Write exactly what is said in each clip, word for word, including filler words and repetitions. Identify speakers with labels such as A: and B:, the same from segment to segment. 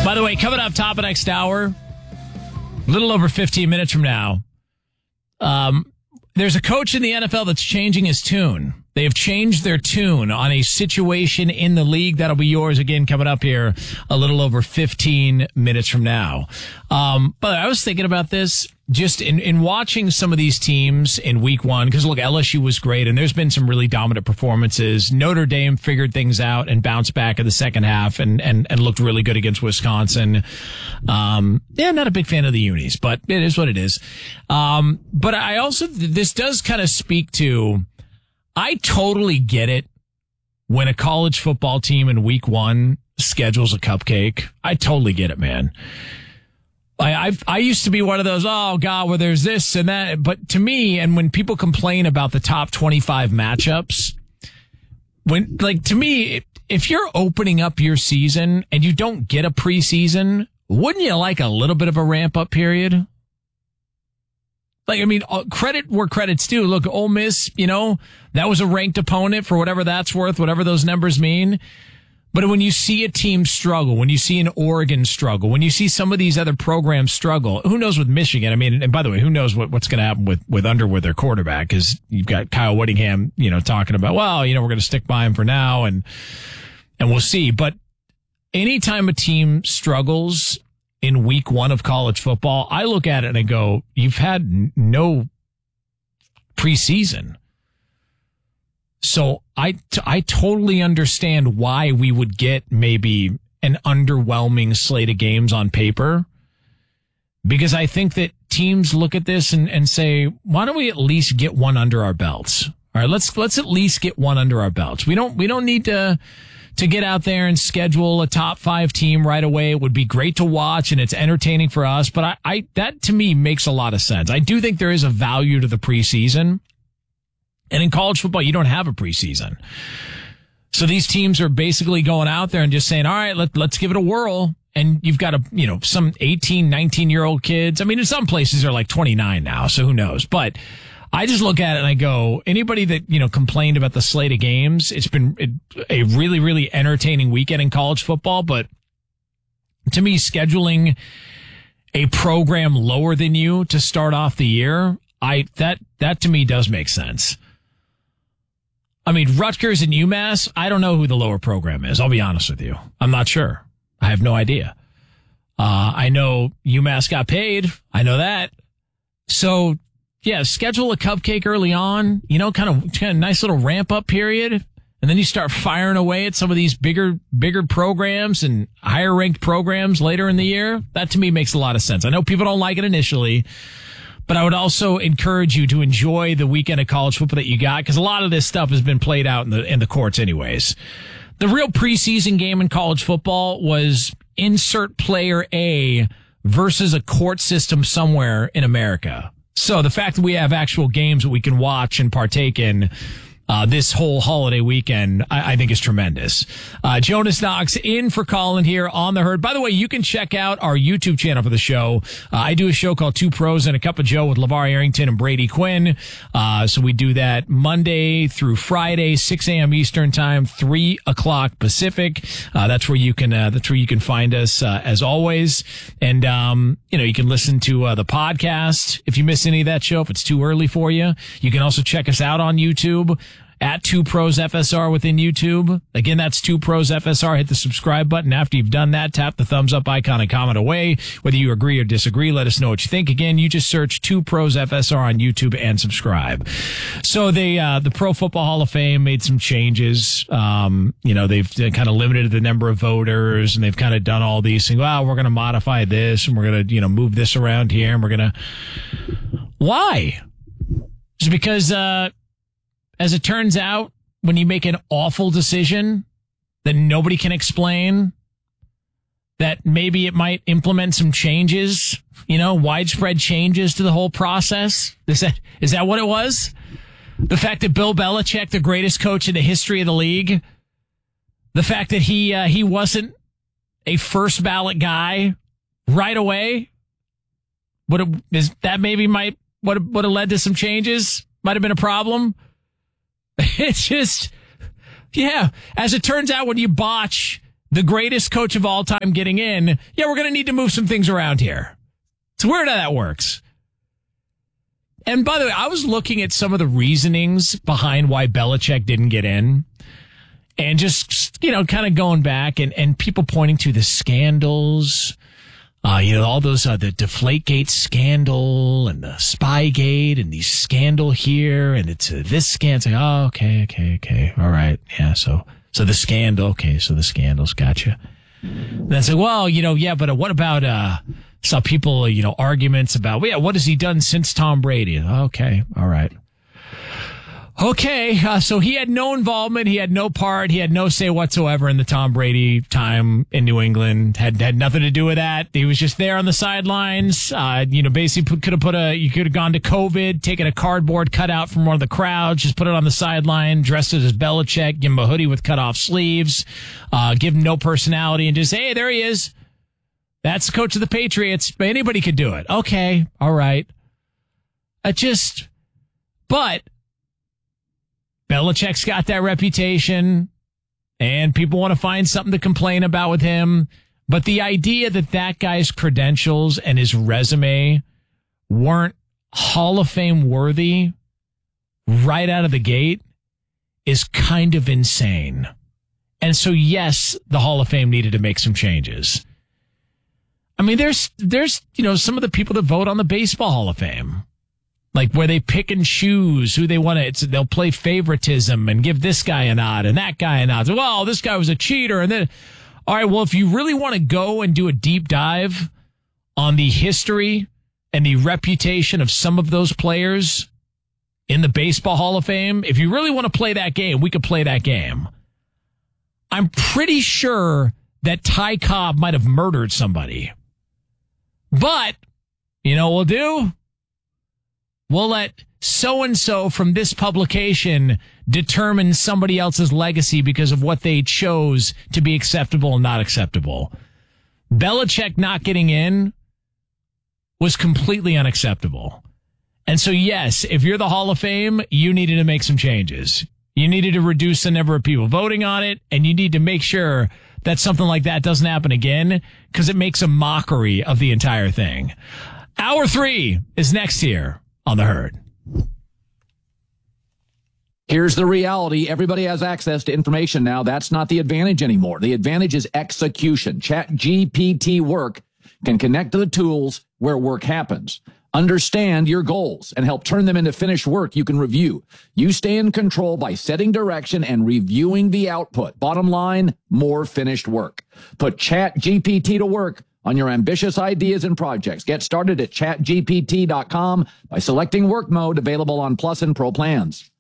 A: By the way, coming up top of next hour, a little over fifteen minutes from now, um, there's a coach in the N F L that's changing his tune. They have changed their tune on a situation in the league. That'll be yours again coming up here a little over fifteen minutes from now. Um, but I was thinking about this just in, in watching some of these teams in week one, because look, L S U was great and there's been some really dominant performances. Notre Dame figured things out and bounced back in the second half and, and, and looked really good against Wisconsin. Um, yeah, not a big fan of the unis, but it is what it is. Um, but I also, this does kind of speak to, I totally get it when a college football team in week one schedules a cupcake. I totally get it, man. I I've, I used to be one of those, oh, God, well, there's this and that. But to me, and when people complain about the top twenty-five matchups, when like to me, if you're opening up your season and you don't get a preseason, wouldn't you like a little bit of a ramp up period? Like, I mean, credit where credit's due. Look, Ole Miss, you know, that was a ranked opponent for whatever that's worth, whatever those numbers mean. But when you see a team struggle, when you see an Oregon struggle, when you see some of these other programs struggle, who knows with Michigan? I mean, and by the way, who knows what, what's going to happen with, with Underwood, their quarterback, because you've got Kyle Whittingham, you know, talking about, well, you know, we're going to stick by him for now and, and we'll see. But anytime a team struggles in week one of college football, I look at it and I go, you've had n- no preseason. So I, t- I totally understand why we would get maybe an underwhelming slate of games on paper, because I think that teams look at this and, and say, why don't we at least get one under our belts? All right, let's, let's at least get one under our belts. We don't, we don't need to, to get out there and schedule a top five team right away. It would be great to watch and it's entertaining for us. But I, I, that to me makes a lot of sense. I do think there is a value to the preseason. And in college football, you don't have a preseason. So these teams are basically going out there and just saying, all right, let, let's give it a whirl. And you've got a, you know, some eighteen, nineteen year old kids. I mean, in some places they're like twenty-nine now. So who knows? But I just look at it and I go, anybody that, you know, complained about the slate of games, it's been a really, really entertaining weekend in college football. But to me, scheduling a program lower than you to start off the year, I, that, that to me does make sense. I mean, Rutgers and UMass, I don't know who the lower program is. I'll be honest with you. I'm not sure. I have no idea. Uh, I know UMass got paid. I know that. So, yeah, schedule a cupcake early on, you know, kind of, kind of nice little ramp up period. And then you start firing away at some of these bigger, bigger programs and higher ranked programs later in the year. That to me makes a lot of sense. I know people don't like it initially, but I would also encourage you to enjoy the weekend of college football that you got, because a lot of this stuff has been played out in the, in the courts anyways. The real preseason game in college football was insert player A versus a court system somewhere in America. So the fact that we have actual games that we can watch and partake in uh, this whole holiday weekend, I, I think is tremendous. Uh, Jonas Knox in for Colin here on The Herd. By the way, you can check out our YouTube channel for the show. Uh, I do a show called Two Pros and a Cup of Joe with LeVar Arrington and Brady Quinn. Uh, so we do that Monday through Friday, six a.m. Eastern time, three o'clock Pacific. Uh, that's where you can, uh, that's where you can find us, uh, as always. And, um, you know, you can listen to, uh, the podcast if you miss any of that show, if it's too early for you. You can also check us out on YouTube at Two Pros F S R within YouTube. Again, that's Two Pros F S R. Hit the subscribe button. After you've done that, tap the thumbs up icon and comment away. Whether you agree or disagree, let us know what you think. Again, you just search Two Pros F S R on YouTube and subscribe. So they, uh, the Pro Football Hall of Fame made some changes. Um, you know, they've kind of limited the number of voters and they've kind of done all these things. Well, we're going to modify this and we're going to, you know, move this around here and we're going to, why? Just because, uh, as it turns out, when you make an awful decision that nobody can explain, that maybe it might implement some changes, you know, widespread changes to the whole process. Is that, is that what it was? The fact that Bill Belichick, the greatest coach in the history of the league, the fact that he, uh, he wasn't a first ballot guy right away, would have, is that maybe might, would have, would have led to some changes? Might have been a problem. It's just, yeah, as it turns out, when you botch the greatest coach of all time getting in, yeah, we're going to need to move some things around here. It's weird how that works. And by the way, I was looking at some of the reasonings behind why Belichick didn't get in. And just, you know, kind of going back and, and people pointing to the scandals, uh, you know, all those, uh, the Deflategate scandal and the Spygate and the scandal here. And it's uh, this scandal. It's like, oh, okay, okay, okay. All right. Yeah. So, so the scandal. Okay. So the scandals. Gotcha. And then say, well, you know, yeah, but uh, what about, uh, some people, you know, arguments about, well, yeah, what has he done since Tom Brady? Okay. All right. Okay, uh, so he had no involvement, he had no part, he had no say whatsoever in the Tom Brady time in New England. Had had nothing to do with that. He was just there on the sidelines. Uh, you know, basically could have put a, you could have gone to COVID, taken a cardboard cutout from one of the crowds, just put it on the sideline, dressed it as Belichick, give him a hoodie with cut off sleeves, uh, give him no personality, and just, hey, there he is. That's the coach of the Patriots. Anybody could do it. Okay, all right. I just, but Belichick's got that reputation, and people want to find something to complain about with him. But the idea that that guy's credentials and his resume weren't Hall of Fame worthy right out of the gate is kind of insane. And so, yes, the Hall of Fame needed to make some changes. I mean, there's, there's, you know, some of the people that vote on the Baseball Hall of Fame. Like where they pick and choose who they want to, it's, they'll play favoritism and give this guy a nod and that guy a nod. So, well, this guy was a cheater. And then, all right, well, if you really want to go and do a deep dive on the history and the reputation of some of those players in the Baseball Hall of Fame, if you really want to play that game, we could play that game. I'm pretty sure that Ty Cobb might have murdered somebody. But, you know what we'll do? We'll let so-and-so from this publication determine somebody else's legacy because of what they chose to be acceptable and not acceptable. Belichick not getting in was completely unacceptable. And so, yes, if you're the Hall of Fame, you needed to make some changes. You needed to reduce the number of people voting on it, and you need to make sure that something like that doesn't happen again because it makes a mockery of the entire thing. Hour three is next here on The Herd.
B: Here's the reality. Everybody has access to information now. That's not the advantage anymore. The advantage is execution. ChatGPT Work can connect to the tools where work happens. Understand your goals and help turn them into finished work you can review. You stay in control by setting direction and reviewing the output. Bottom line, more finished work. Put ChatGPT to work on your ambitious ideas and projects. Get started at chat G P T dot com by selecting work mode, available on Plus and Pro plans.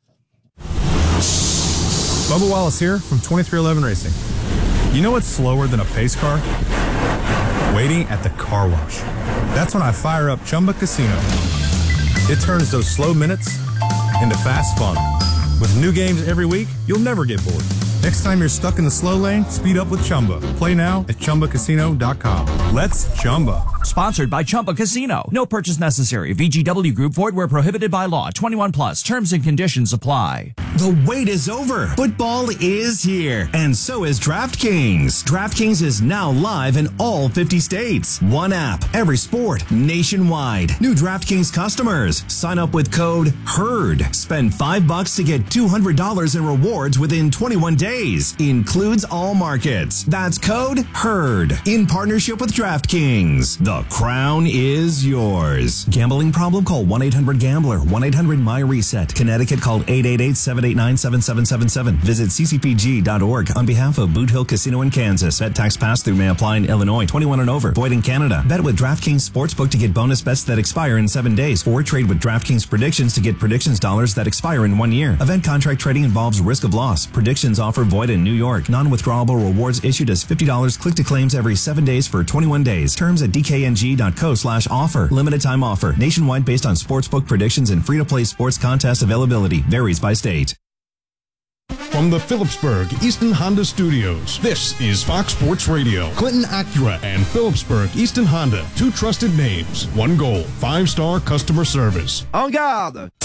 C: Bubba Wallace here from twenty-three eleven Racing. You know what's slower than a pace car? Waiting at the car wash. That's when I fire up Chumba Casino. It turns those slow minutes into fast fun. With new games every week, you'll never get bored. Next time you're stuck in the slow lane, speed up with Chumba. Play now at Chumba Casino dot com. Let's Chumba.
D: Sponsored by Chumba Casino. No purchase necessary. V G W Group. Void where prohibited by law. twenty-one plus. Terms and conditions apply.
E: The wait is over. Football is here. And so is DraftKings. DraftKings is now live in all fifty states. One app, every sport, nationwide. New DraftKings customers. Sign up with code HERD. Spend five bucks to get two hundred dollars in rewards within twenty-one days. Includes all markets. That's code HERD. In partnership with DraftKings. The crown is yours. Gambling problem? Call one eight hundred gambler. one eight hundred my reset. Connecticut, call eight eight eight, seven eight nine, seven seven seven seven. Visit c c p g dot org on behalf of Boot Hill Casino in Kansas. Bet tax pass-through may apply in Illinois. twenty-one and over. Void in Canada. Bet with DraftKings Sportsbook to get bonus bets that expire in seven days. Or trade with DraftKings Predictions to get predictions dollars that expire in one year. Event contract trading involves risk of loss. Predictions offer void in New York. Non-withdrawable rewards issued as fifty dollars click to claims every seven days for twenty-one days. Terms at d k n g dot co slash offer. Limited time offer. Nationwide based on sportsbook predictions and free-to-play sports contest availability. Varies by state.
F: From the Phillipsburg Easton Honda Studios, this is Fox Sports Radio. Clinton Acura and Phillipsburg Easton Honda, two trusted names, one goal, five-star customer service.
G: En garde!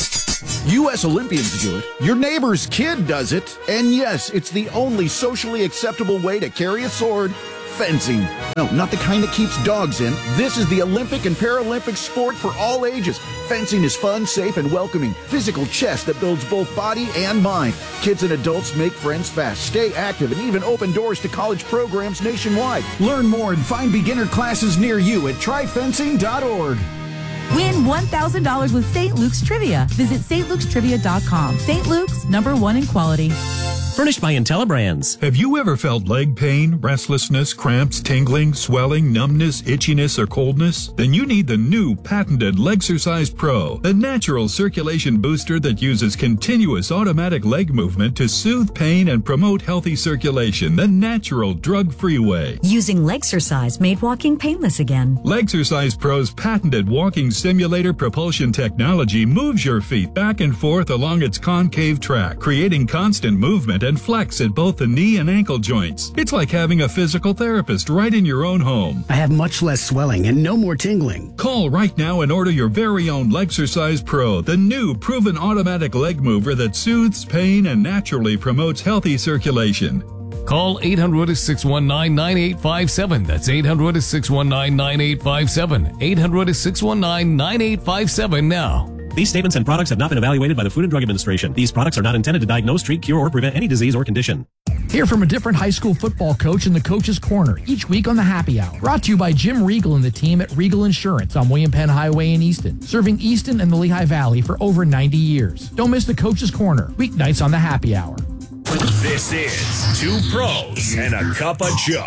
G: U S Olympians do it. Your neighbor's kid does it. And yes, it's the only socially acceptable way to carry a sword. Fencing. No, not the kind that keeps dogs in. This is the Olympic and Paralympic sport for all ages. Fencing is fun, safe, and welcoming. Physical chess that builds both body and mind. Kids and adults make friends fast, stay active, and even open doors to college programs nationwide. Learn more and find beginner classes near you at try fencing dot org.
H: Win one thousand dollars with Saint Luke's Trivia. Visit Saint Luke's Trivia dot com. Saint Luke's, number one in quality.
I: Furnished by IntelliBrands.
J: Have you ever felt leg pain, restlessness, cramps, tingling, swelling, numbness, itchiness, or coldness? Then you need the new patented Legsercise Pro, the natural circulation booster that uses continuous automatic leg movement to soothe pain and promote healthy circulation the natural, drug-free way.
K: Using Legsercise made walking painless again.
J: Legsercise Pro's patented walking simulator propulsion technology moves your feet back and forth along its concave track, creating constant movement and flex at both the knee and ankle joints. It's like having a physical therapist right in your own home.
L: I have much less swelling and no more tingling.
J: Call right now and order your very own Legsercise Pro, the new proven automatic leg mover that soothes pain and naturally promotes healthy circulation.
M: Call eight hundred, six one nine, nine eight five seven. That's eight hundred, six one nine, nine eight five seven. eight hundred, six one nine, nine eight five seven now.
I: These statements and products have not been evaluated by the Food and Drug Administration. These products are not intended to diagnose, treat, cure, or prevent any disease or condition.
N: Hear from a different high school football coach in the Coach's Corner each week on the Happy Hour. Brought to you by Jim Regal and the team at Regal Insurance on William Penn Highway in Easton, serving Easton and the Lehigh Valley for over ninety years. Don't miss the Coach's Corner, weeknights on the Happy Hour.
O: This is Two Pros and a Cup of Joe.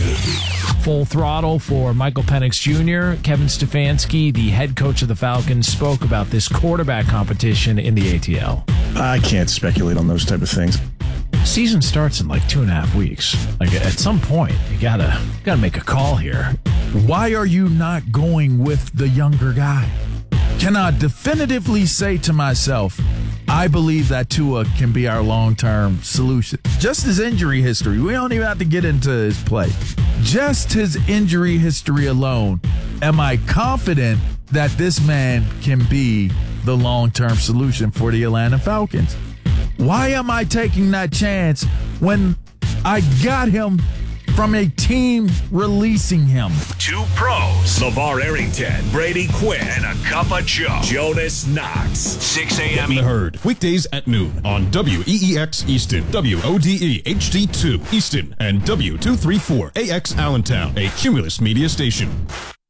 A: Full throttle for Michael Penix Junior Kevin Stefanski, the head coach of the Falcons, spoke about this quarterback competition in the A T L.
P: I can't speculate on those type of things.
A: Season starts in like two and a half weeks. Like at some point, you gotta gotta make a call here.
Q: Why are you not going with the younger guy? Can I definitively say to myself, I believe that Tua can be our long-term solution? Just his injury history. We don't even have to get into his play. Just his injury history alone. Am I confident that this man can be the long-term solution for the Atlanta Falcons? Why am I taking that chance when I got him from a team releasing him?
O: Two Pros, LeVar Arrington, Brady Quinn, and a Cup of Joe, Jonas Knox. six a.m.
F: The Herd, weekdays at noon on W E E X Easton, W O D E H D two Easton, and W two thirty-four A X Allentown, a Cumulus media station.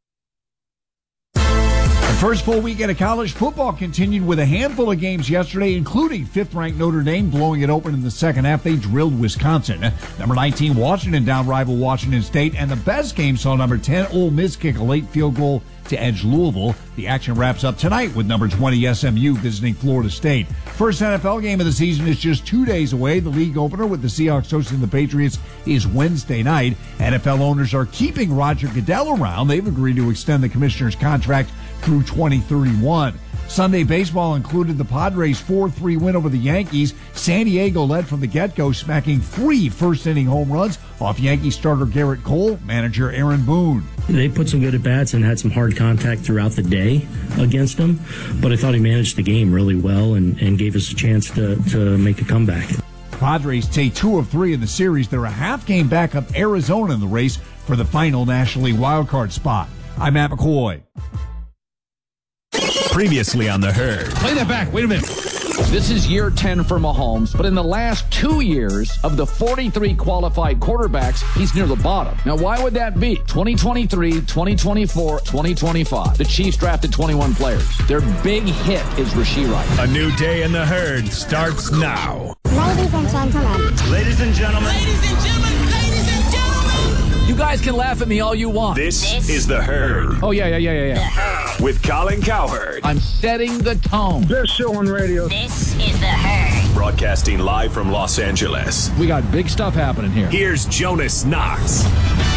R: The first full weekend of college football continued with a handful of games yesterday, including fifth-ranked Notre Dame blowing it open in the second half. They drilled Wisconsin. Number nineteen, Washington down rival Washington State. And the best game saw number ten, Ole Miss kick a late field goal to edge Louisville. The action wraps up tonight with number twenty S M U visiting Florida State. First N F L game of the season is just two days away. The league opener with the Seahawks hosting the Patriots is Wednesday night. N F L owners are keeping Roger Goodell around. They've agreed to extend the commissioner's contract through twenty thirty-one. Sunday baseball included the Padres' four three win over the Yankees. San Diego led from the get-go, smacking three first-inning home runs off Yankee starter Garrett Cole, manager Aaron Boone.
S: They put some good at-bats and had some hard contact throughout the day against him, but I thought he managed the game really well and, and gave us a chance to, to make a comeback.
R: Padres take two of three in the series. They're a half game back of Arizona in the race for the final National League wildcard spot. I'm Matt McCoy.
O: Previously on The Herd.
B: Play that back. Wait a minute. This is year ten for Mahomes, but in the last two years of the forty-three qualified quarterbacks, he's near the bottom. Now, why would that be? twenty twenty-three, twenty twenty-four, twenty twenty-five. The Chiefs drafted twenty-one players. Their big hit is Rashee Rice.
O: A new day in The Herd starts now.
T: Ladies and gentlemen.
O: Ladies and gentlemen.
T: Ladies and gentlemen. Ladies and gentlemen.
B: You guys can laugh at me all you want.
O: This, this is The Herd.
B: Oh, yeah, yeah, yeah, yeah, yeah.
O: With Colin Cowherd.
B: I'm setting the tone.
T: Best show on radio. This is The Herd.
O: Broadcasting live from Los Angeles.
B: We got big stuff happening here.
O: Here's Jonas Knox.